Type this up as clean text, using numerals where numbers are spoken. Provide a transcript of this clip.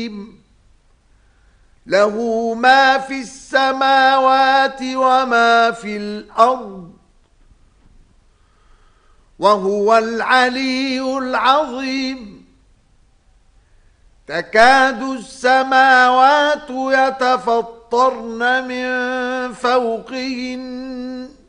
عليم له ما في السماوات وما في الأرض وهو العلي العظيم تكاد السماوات يتفطرن من فوقهن